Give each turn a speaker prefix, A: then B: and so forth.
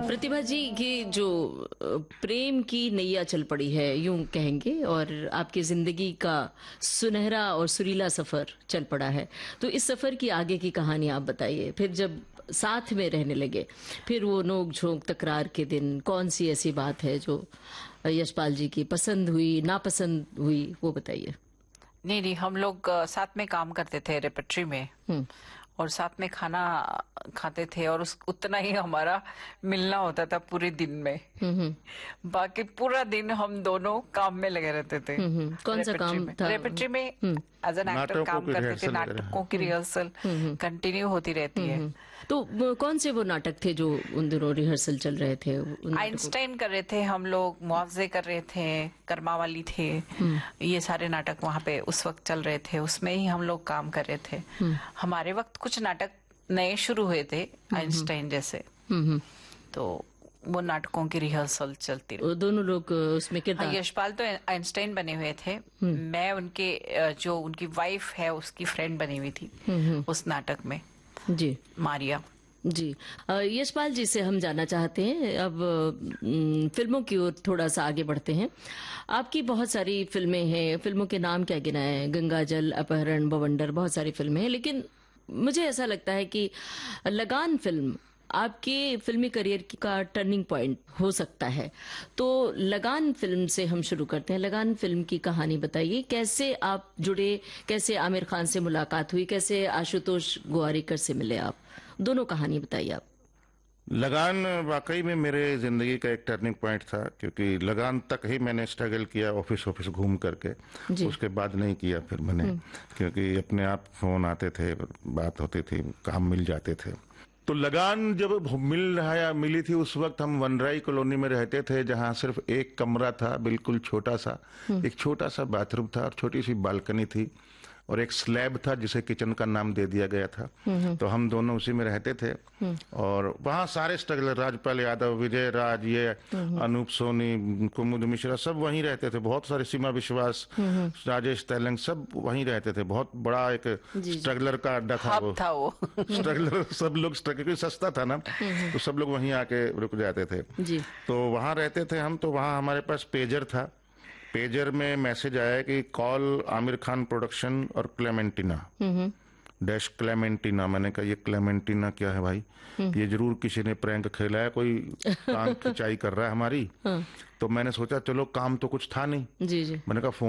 A: प्रतिभा जी, ये जो प्रेम की नैया चल पड़ी है यूं कहेंगे, और आपकी जिंदगी का सुनहरा और सुरीला सफर चल पड़ा है, तो इस सफर की आगे की कहानी आप बताइए। फिर जब साथ में रहने लगे, फिर वो नोक झोंक तकरार के दिन, कौन सी ऐसी बात है जो यशपाल जी की पसंद हुई, नापसंद हुई, वो बताइए।
B: नहीं नहीं, हम लोग साथ में काम करते थे रेपेट्री में और साथ में खाना खाते थे और उस उतना ही हमारा मिलना होता था पूरे दिन में। बाकी पूरा दिन हम दोनों काम में लगे रहते थे।
A: कौन सा काम था?
B: रेपेट्री में एज एन एक्टर काम करते थे। नाटकों की रिहर्सल कंटिन्यू होती रहती है।
A: तो कौन से वो नाटक थे जो उन दिनों रिहर्सल चल रहे थे?
B: आइंस्टाइन कर रहे थे हम लोग, मुआवजे कर रहे थे, कर्मा वाली थे, ये सारे नाटक वहाँ पे उस वक्त चल रहे थे, उसमें ही हम लोग काम कर रहे थे। हमारे वक्त कुछ नाटक नए शुरू हुए थे आइंस्टाइन जैसे, तो वो नाटकों की रिहर्सल चलती रही।
A: दोनों लोग उसमें किरदार।
B: यशपाल तो आइंस्टाइन बने हुए थे, मैं उनके जो उनकी वाइफ है उसकी फ्रेंड बनी हुई थी उस नाटक में
A: जी,
B: मारिया
A: जी। यशपाल जी से हम जानना चाहते हैं अब फिल्मों की ओर थोड़ा सा आगे बढ़ते हैं। आपकी बहुत सारी फिल्में हैं, फिल्मों के नाम क्या गिनाए, गंगाजल, अपहरण, बवंडर, बहुत सारी फिल्में हैं, लेकिन मुझे ऐसा लगता है कि लगान फिल्म आपके फिल्मी करियर का टर्निंग पॉइंट हो सकता है। तो लगान फिल्म से हम शुरू करते हैं। लगान फिल्म की कहानी बताइए, कैसे आप जुड़े, कैसे आमिर खान से मुलाकात हुई, कैसे आशुतोष गोवारिकर से मिले आप, दोनों कहानी बताइए आप।
C: लगान वाकई में मेरे जिंदगी का एक टर्निंग पॉइंट था, क्योंकि लगान तक ही मैंने स्ट्रगल किया ऑफिस घूम करके, उसके बाद नहीं किया फिर मैंने, क्योंकि अपने आप फोन आते थे, बात होती थी, काम मिल जाते थे। तो लगान जब मिली थी उस वक्त हम वनराई कॉलोनी में रहते थे, जहां सिर्फ एक कमरा था, बिल्कुल छोटा सा, एक छोटा सा बाथरूम था और छोटी सी बालकनी थी और एक स्लैब था जिसे किचन का नाम दे दिया गया था। तो हम दोनों उसी में रहते थे और वहाँ सारे स्ट्रगलर, राजपाल यादव, विजय राज, ये अनूप सोनी, कुमुद मिश्रा, सब वहीं रहते थे। बहुत सारे, सीमा विश्वास, राजेश तेलंग, सब वहीं रहते थे। बहुत बड़ा एक स्ट्रगलर का अड्डा था वो। स्ट्रगलर सब लोग क्योंकि सस्ता था ना, तो सब लोग वहीं आके रुक जाते थे। तो वहाँ रहते थे हम। तो वहाँ हमारे पास पेजर था। पेजर में मैसेज आया कि कॉल आमिर खान प्रोडक्शन और क्लेमेंटिना डैश क्लेमेंटिना। मैंने कहा ये क्लेमेंटिना क्या है भाई? ये जरूर किसी ने प्रैंक खेला है, कोई कान खिंचाई कर रहा है हमारी। तो मैंने सोचा चलो, काम तो कुछ था नहीं। मैंने कहा